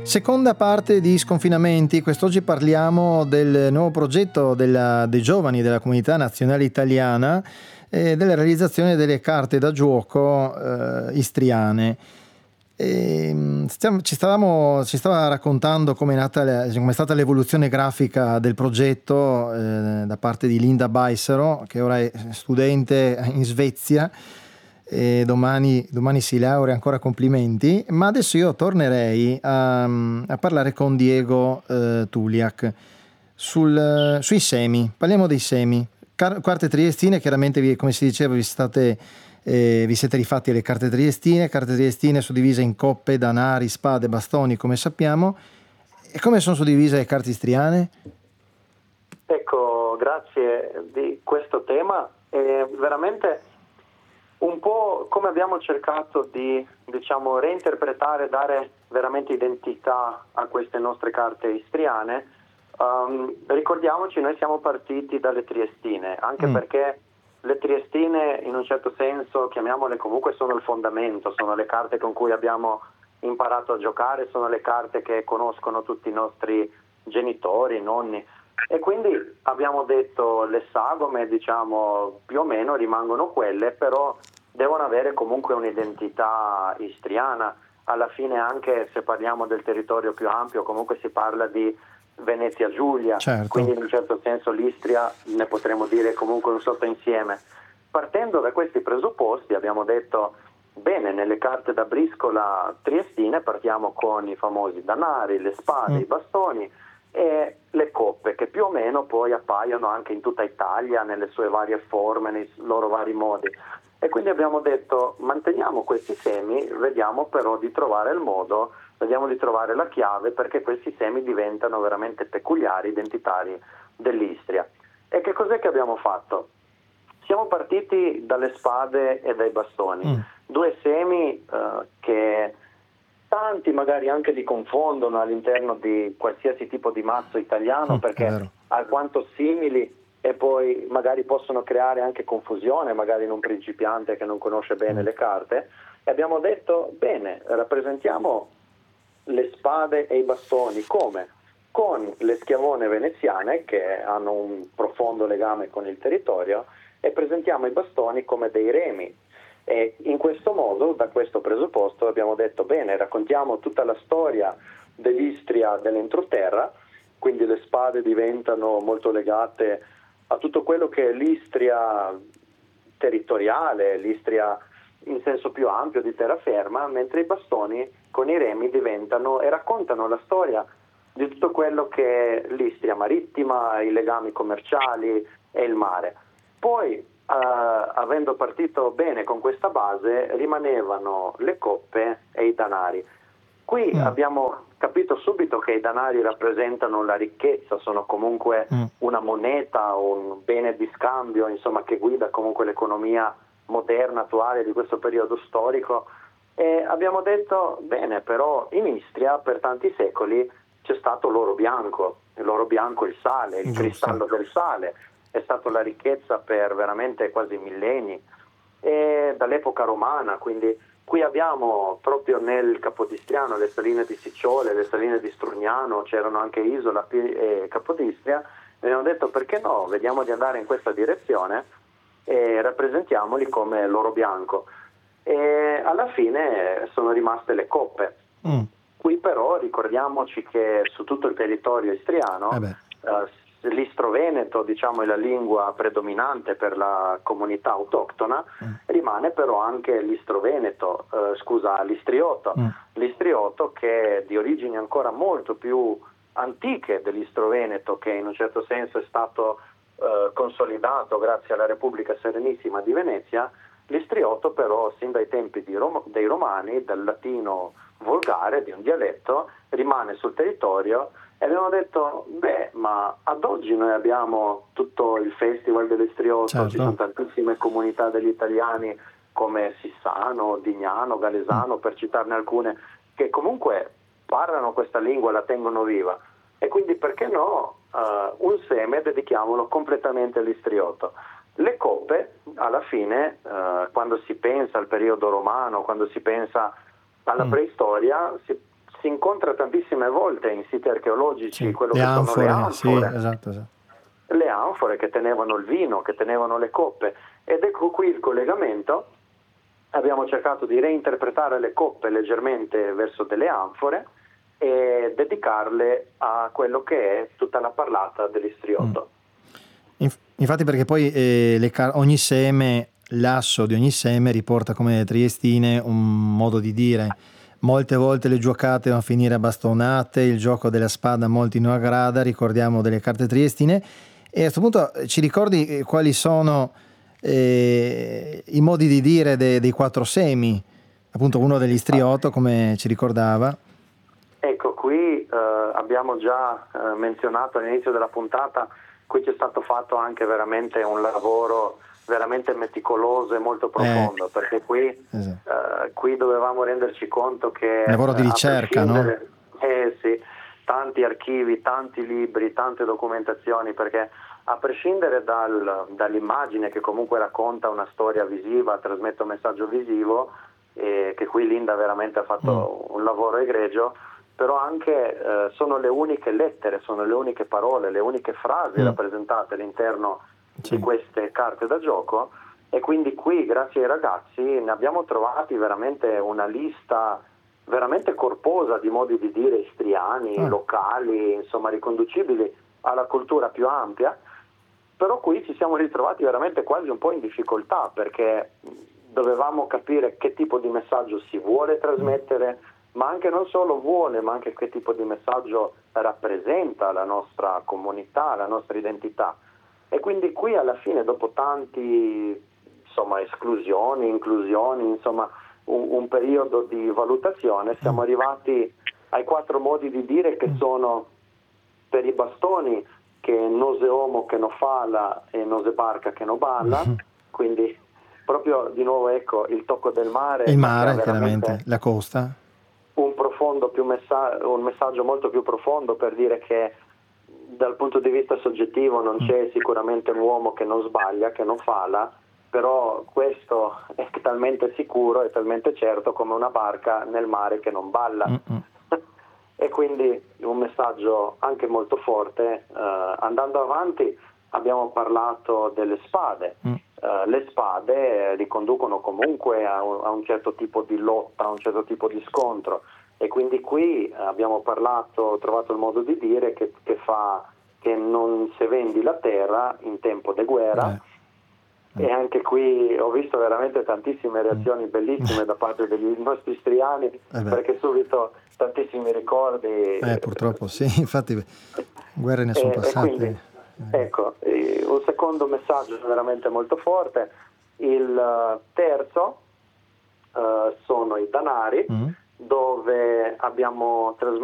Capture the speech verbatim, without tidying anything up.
Seconda parte di Sconfinamenti. Quest'oggi parliamo del nuovo progetto della, dei giovani della Comunità Nazionale Italiana e della realizzazione delle carte da gioco eh, istriane. E, stiamo, ci, stavamo, ci stava raccontando come è nata, come è stata l'evoluzione grafica del progetto eh, da parte di Linda Baissero, che ora è studente in Svezia. E domani, domani si laurea, ancora complimenti, ma adesso io tornerei a, a parlare con Diego eh, Tuliak sul, sui semi. Parliamo dei semi. Car- carte triestine, chiaramente vi, come si diceva vi, state, eh, vi siete rifatti alle carte triestine, carte triestine suddivise in coppe, danari, spade, bastoni, come sappiamo. E come sono suddivise le carte istriane? Ecco, grazie di questo tema. È veramente un po' come abbiamo cercato di, diciamo, reinterpretare, dare veramente identità a queste nostre carte istriane. Um, ricordiamoci, noi siamo partiti dalle triestine, anche mm. perché le triestine in un certo senso, chiamiamole comunque, sono il fondamento, sono le carte con cui abbiamo imparato a giocare, sono le carte che conoscono tutti i nostri genitori, nonni. E quindi abbiamo detto le sagome, diciamo, più o meno rimangono quelle, però devono avere comunque un'identità istriana. Alla fine, anche se parliamo del territorio più ampio, comunque si parla di Venezia Giulia, certo. Quindi in un certo senso l'Istria ne potremmo dire comunque un sottoinsieme. Partendo da questi presupposti abbiamo detto, bene, nelle carte da briscola triestine partiamo con i famosi danari, le spade, mm. i bastoni e le coppe, che più o meno poi appaiono anche in tutta Italia nelle sue varie forme, nei loro vari modi. E quindi abbiamo detto, manteniamo questi semi, vediamo però di trovare il modo, vediamo di trovare la chiave perché questi semi diventano veramente peculiari, identitari dell'Istria. E che cos'è che abbiamo fatto? Siamo partiti dalle spade e dai bastoni, mm. due semi eh, che tanti magari anche li confondono all'interno di qualsiasi tipo di mazzo italiano, mm, perché alquanto simili e poi magari possono creare anche confusione, magari in un principiante che non conosce bene mm. le carte. E abbiamo detto, bene, rappresentiamo le spade e i bastoni come? Con le schiavone veneziane, che hanno un profondo legame con il territorio, e presentiamo i bastoni come dei remi. E in questo modo, da questo presupposto, abbiamo detto, bene, raccontiamo tutta la storia dell'Istria dell'entroterra, quindi le spade diventano molto legate a tutto quello che è l'Istria territoriale, l'Istria in senso più ampio di terraferma, mentre i bastoni con i remi diventano e raccontano la storia di tutto quello che è l'Istria marittima, i legami commerciali e il mare. Poi, eh, avendo partito bene con questa base, rimanevano le coppe e i danari. Qui mm. abbiamo capito subito che i danari rappresentano la ricchezza, sono comunque mm. una moneta, un bene di scambio, insomma, che guida comunque l'economia moderna, attuale di questo periodo storico. E abbiamo detto, bene, però in Istria per tanti secoli c'è stato l'oro bianco, l'oro bianco, il sale, il Giusto. cristallo del sale, è stata la ricchezza per veramente quasi millenni, e dall'epoca romana, quindi qui abbiamo proprio nel Capodistriano le saline di Sicciole, le saline di Strugnano, c'erano anche Isola e Capodistria, e abbiamo detto perché no, vediamo di andare in questa direzione e rappresentiamoli come l'oro bianco. E alla fine sono rimaste le coppe. Mm. Qui però ricordiamoci che su tutto il territorio istriano eh eh, l'istro-veneto, diciamo, è la lingua predominante per la comunità autoctona, mm. rimane però anche l'istro-veneto, eh, scusa, l'istrioto, mm. l'istrioto che è di origini ancora molto più antiche dell'istro-veneto, che in un certo senso è stato eh, consolidato grazie alla Repubblica Serenissima di Venezia. L'istrioto però sin dai tempi di Rom- dei Romani, dal latino volgare, di un dialetto, rimane sul territorio. E abbiamo detto, beh, ma ad oggi noi abbiamo tutto il Festival dell'Istrioto, certo. Ci sono tantissime comunità degli italiani come Sissano, Dignano, Galesano, mm. per citarne alcune, che comunque parlano questa lingua, la tengono viva. E quindi perché no, uh, un seme dedichiamolo completamente all'istrioto. Le coppe, alla fine, uh, quando si pensa al periodo romano, quando si pensa alla mm. preistoria, si si incontra tantissime volte in siti archeologici, sì, quello le che anfore, sono le anfore, sì, esatto, esatto. le anfore che tenevano il vino, che tenevano le coppe, ed ecco qui il collegamento. Abbiamo cercato di reinterpretare le coppe leggermente verso delle anfore e dedicarle a quello che è tutta la parlata dell'istriotto. Mm. Inf- infatti perché poi eh, le car- ogni seme, l'asso di ogni seme riporta come le triestine un modo di dire. Molte volte le giocate vanno a finire a bastonate, il gioco della spada a molti non aggrada, ricordiamo delle carte triestine. E a questo punto ci ricordi quali sono eh, i modi di dire de- dei quattro semi, appunto uno degli istriotto come ci ricordava. Ecco, qui eh, abbiamo già eh, menzionato all'inizio della puntata, qui c'è stato fatto anche veramente un lavoro veramente meticoloso e molto profondo, Eh, perché qui, esatto. eh, qui dovevamo renderci conto che Un lavoro di eh, a ricerca, no? prescindere, eh sì, tanti archivi, tanti libri, tante documentazioni, perché a prescindere dal, dall'immagine che comunque racconta una storia visiva, trasmette un messaggio visivo, e che qui Linda veramente ha fatto mm. un lavoro egregio, però anche eh, sono le uniche lettere, sono le uniche parole, le uniche frasi mm. rappresentate all'interno sì. di queste carte da gioco, e quindi qui grazie ai ragazzi ne abbiamo trovati veramente una lista veramente corposa di modi di dire istriani, ah. locali, insomma riconducibili alla cultura più ampia, però qui ci siamo ritrovati veramente quasi un po' in difficoltà, perché dovevamo capire che tipo di messaggio si vuole trasmettere, ma anche non solo vuole, ma anche che tipo di messaggio rappresenta la nostra comunità, la nostra identità. E quindi qui alla fine, dopo tanti insomma esclusioni, inclusioni, insomma un, un periodo di valutazione, siamo arrivati ai quattro modi di dire che sono per i bastoni che nose omo che no fala e nose barca che no balla, quindi proprio di nuovo ecco il tocco del mare, il mare chiaramente, la costa, un profondo più messa- un messaggio molto più profondo per dire che dal punto di vista soggettivo non c'è sicuramente un uomo che non sbaglia, che non fala, però questo è talmente sicuro e talmente certo come una barca nel mare che non balla. E quindi un messaggio anche molto forte. Uh, andando avanti abbiamo parlato delle spade. Mm. Uh, le spade riconducono comunque a un, a un certo tipo di lotta, a un certo tipo di scontro, e quindi qui abbiamo parlato, trovato il modo di dire che, che fa che non se vendi la terra in tempo di guerra. Eh. E anche qui ho visto veramente tantissime reazioni bellissime da parte degli nostri istriani, eh perché subito tantissimi ricordi. Eh, purtroppo sì, infatti guerre ne sono e, passate. E quindi, ecco, un secondo messaggio veramente molto forte. Il terzo uh, sono i danari, mm. dove abbiamo trasmesso